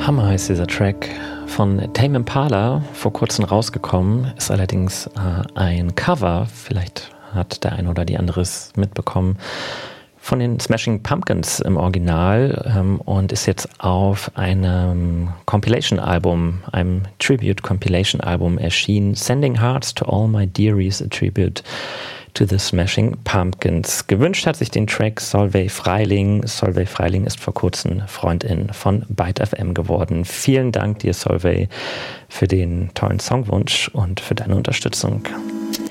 Hammer heißt dieser Track von Tame Impala, vor kurzem rausgekommen, ist allerdings ein Cover, vielleicht hat der eine oder die andere es mitbekommen, von den Smashing Pumpkins im Original und ist jetzt auf einem Compilation-Album, einem Tribute-Compilation-Album erschienen. Sending Hearts to All My Dearies, a Tribute to the Smashing Pumpkins. Gewünscht hat sich den Track Solveig Freiling. Solveig Freiling ist vor kurzem Freundin von Byte FM geworden. Vielen Dank dir, Solveig, für den tollen Songwunsch und für deine Unterstützung.